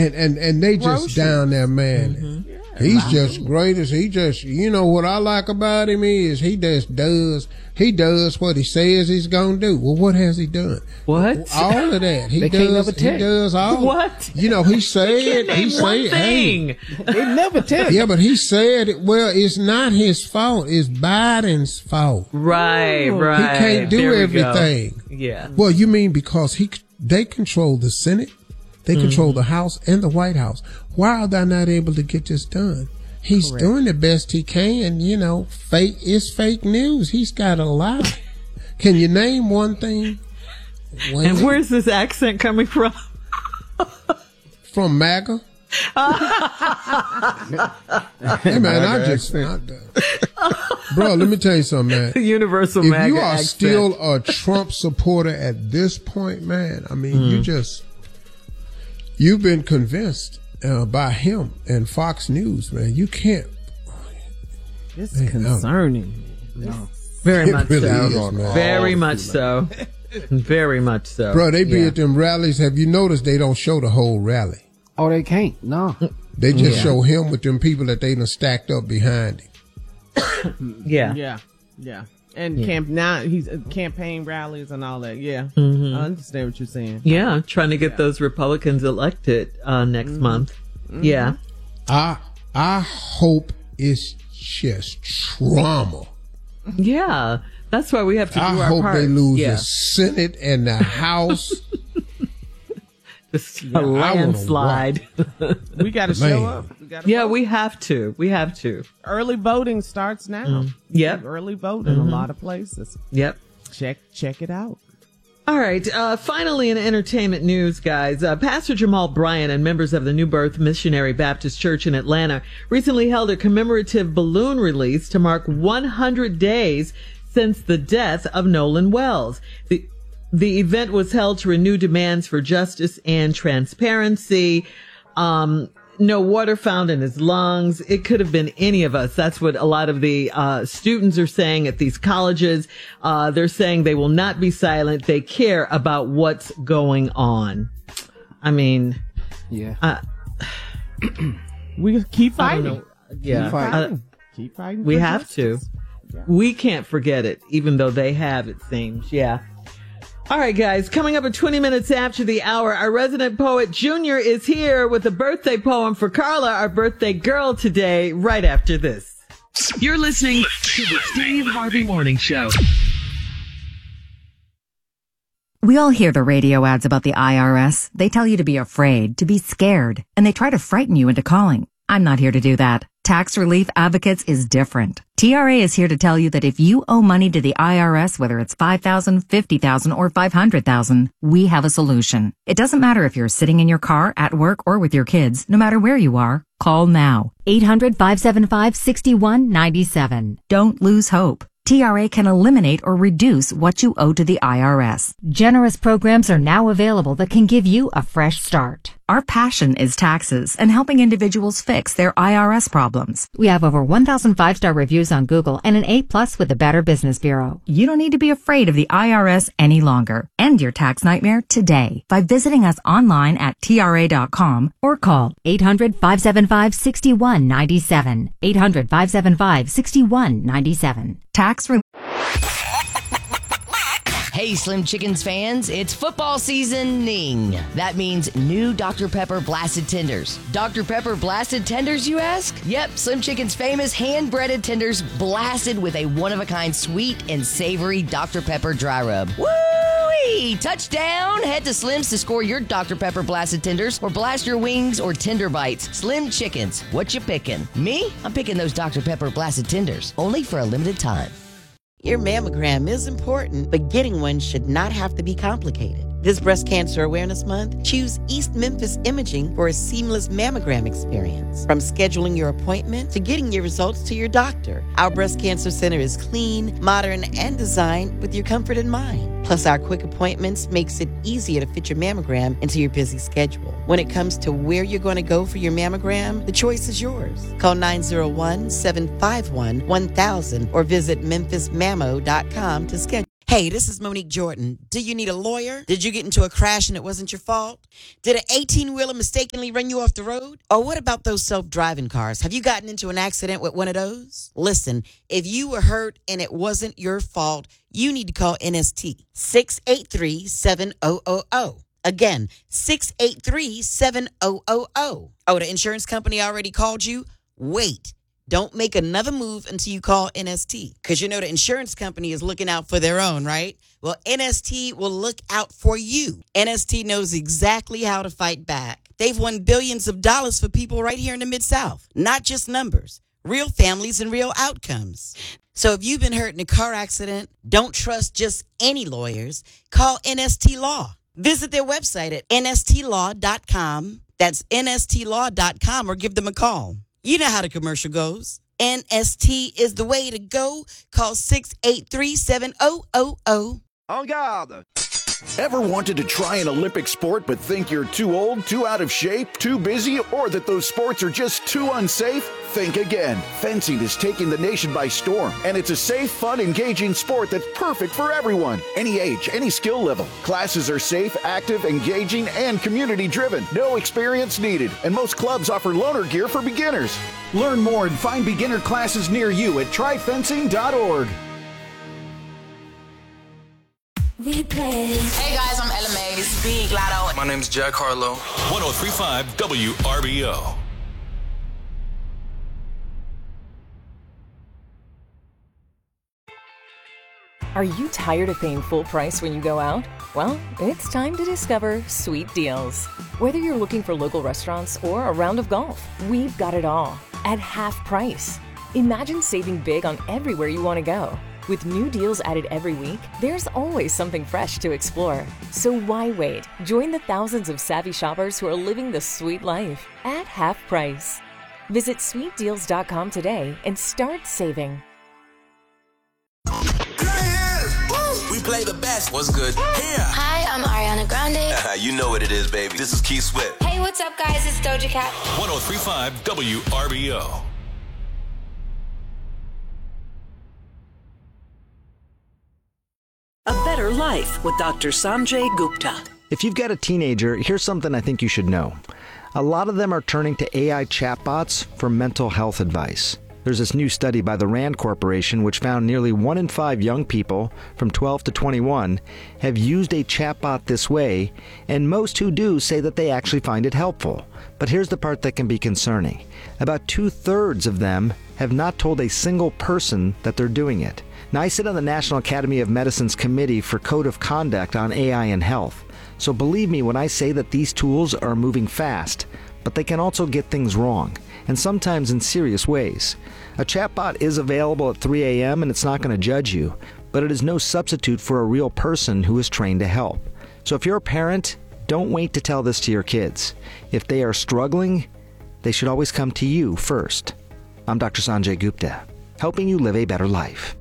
And they just down there, man. Mm-hmm. Yeah, he's just greatest. He just, what I like about him is he does what he says he's gonna do. Well, what has he done? What? All of that. He does all. What? He said. He said. Hey, they never tell. Yeah, but he said, well, it's not his fault. It's Biden's fault. Right. He can't do everything. Yeah. Well, you mean because they control the Senate, they control the House and the White House. Why are they not able to get this done? He's doing the best he can. It's fake news. He's got to lie. Can you name one thing? And where's this accent coming from? From MAGA. Hey man, bro, let me tell you something, man. Universal if MAGA you are accent. still a Trump supporter at this point, man, I mean, you've been convinced by him and Fox News, man. You can't. It's concerning. No. Very much really so. Is, man. Very much so. Very much so. Bro, they be at them rallies. Have you noticed they don't show the whole rally? Oh, they can't. No. They just show him with them people that they done stacked up behind him. Yeah. And now he's campaign rallies and all that. Yeah. Mm-hmm. I understand what you're saying. Yeah, trying to get those Republicans elected next month. Mm-hmm. Yeah. I hope it's just trauma. Yeah. That's why we have to do our part. I hope they lose the Senate and the House. Just a landslide. We got to show up. We have to. Early voting starts now. Yep. Early vote in a lot of places. Yep. Check it out. All right. Finally, in entertainment news, guys, Pastor Jamal Bryant and members of the New Birth Missionary Baptist Church in Atlanta recently held a commemorative balloon release to mark 100 days since the death of Nolan Wells. The event was held to renew demands for justice and transparency. No water found in his lungs. It could have been any of us. That's what a lot of the students are saying at these colleges. They're saying they will not be silent. They care about what's going on. I mean, we keep fighting. Keep fighting. We have to. Yeah. We can't forget it, even though they have, it seems. Yeah. All right, guys, coming up at 20 minutes after the hour, our resident poet Junior is here with a birthday poem for Carla, our birthday girl today, right after this. You're listening to the Steve Harvey Morning Show. We all hear the radio ads about the IRS. They tell you to be afraid, to be scared, and they try to frighten you into calling. I'm not here to do that. Tax Relief Advocates is different. TRA is here to tell you that if you owe money to the IRS, whether it's $5,000, $50,000, or $500,000, we have a solution. It doesn't matter if you're sitting in your car, at work, or with your kids. No matter where you are, call now. 800-575-6197. Don't lose hope. TRA can eliminate or reduce what you owe to the IRS. Generous programs are now available that can give you a fresh start. Our passion is taxes and helping individuals fix their IRS problems. We have over 1,000 5-star reviews on Google and an A+ with the Better Business Bureau. You don't need to be afraid of the IRS any longer. End your tax nightmare today by visiting us online at TRA.com or call 800-575-6197. 800-575-6197. Hey, Slim Chickens fans, it's football seasoning. That means new Dr. Pepper Blasted Tenders. Dr. Pepper Blasted Tenders, you ask? Yep, Slim Chicken's famous hand-breaded tenders blasted with a one-of-a-kind sweet and savory Dr. Pepper dry rub. Woo-wee! Touchdown! Head to Slim's to score your Dr. Pepper Blasted Tenders or blast your wings or tender bites. Slim Chickens, what you picking? Me? I'm picking those Dr. Pepper Blasted Tenders, only for a limited time. Your mammogram is important, but getting one should not have to be complicated. This Breast Cancer Awareness Month, choose East Memphis Imaging for a seamless mammogram experience. From scheduling your appointment to getting your results to your doctor, our Breast Cancer Center is clean, modern, and designed with your comfort in mind. Plus, our quick appointments makes it easier to fit your mammogram into your busy schedule. When it comes to where you're going to go for your mammogram, the choice is yours. Call 901-751-1000 or visit memphismammo.com to schedule. Hey, this is Monique Jordan. Do you need a lawyer? Did you get into a crash and it wasn't your fault? Did an 18-wheeler mistakenly run you off the road? Or what about those self-driving cars? Have you gotten into an accident with one of those? Listen, if you were hurt and it wasn't your fault, you need to call NST 683-7000. Again, 683-7000. Oh, the insurance company already called you? Wait. Don't make another move until you call NST, because you know the insurance company is looking out for their own, right? Well, NST will look out for you. NST knows exactly how to fight back. They've won billions of dollars for people right here in the Mid-South. Not just numbers, real families and real outcomes. So if you've been hurt in a car accident, don't trust just any lawyers. Call NST Law. Visit their website at nstlaw.com. That's nstlaw.com, or give them a call. You know how the commercial goes. NST is the way to go. Call 683-7000. En garde! Ever wanted to try an Olympic sport but think you're too old, too out of shape, too busy, or that those sports are just too unsafe? Think again. Fencing is taking the nation by storm, and it's a safe, fun, engaging sport that's perfect for everyone. Any age, any skill level. Classes are safe, active, engaging, and community-driven. No experience needed, and most clubs offer loaner gear for beginners. Learn more and find beginner classes near you at tryfencing.org. Hey guys, I'm Ella May. This is Big Lotto. My name's Jack Harlow. 103.5 WRBO. Are you tired of paying full price when you go out? Well, it's time to discover Sweet Deals. Whether you're looking for local restaurants or a round of golf, we've got it all at half price. Imagine saving big on everywhere you want to go. With new deals added every week, there's always something fresh to explore. So why wait? Join the thousands of savvy shoppers who are living the sweet life at half price. Visit sweetdeals.com today and start saving. We play the best. What's good? Here. Hi, I'm Ariana Grande. You know what it is, baby. This is Keith Sweat. Hey, what's up, guys? It's Doja Cat. 103.5 WRBO. A Better Life with Dr. Sanjay Gupta. If you've got a teenager, here's something I think you should know. A lot of them are turning to AI chatbots for mental health advice. There's this new study by the RAND Corporation which found nearly 1 in 5 young people from 12 to 21 have used a chatbot this way, and most who do say that they actually find it helpful. But here's the part that can be concerning. About 2/3 of them have not told a single person that they're doing it. Now, I sit on the National Academy of Medicine's Committee for Code of Conduct on AI and Health. So believe me when I say that these tools are moving fast, but they can also get things wrong, and sometimes in serious ways. A chatbot is available at 3 a.m. and it's not going to judge you, but it is no substitute for a real person who is trained to help. So if you're a parent, don't wait to tell this to your kids. If they are struggling, they should always come to you first. I'm Dr. Sanjay Gupta, helping you live a better life.